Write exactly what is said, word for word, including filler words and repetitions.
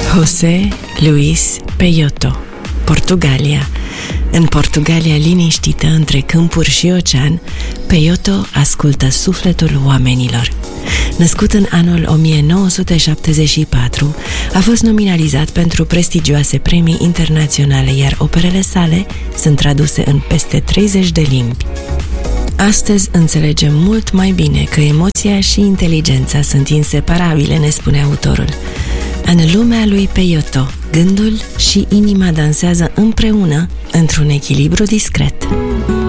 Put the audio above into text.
José Luis Peyoto, Portugalia. În Portugalia liniștită, între câmpuri și ocean, Peyoto ascultă sufletul oamenilor. Născut în anul o mie nouă sute șaptezeci și patru, a fost nominalizat pentru prestigioase premii internaționale, iar operele sale sunt traduse în peste treizeci de limbi. Astăzi înțelegem mult mai bine că emoția și inteligența sunt inseparabile, ne spune autorul. În lumea lui Peyoto, gândul și inima dansează împreună într-un echilibru discret.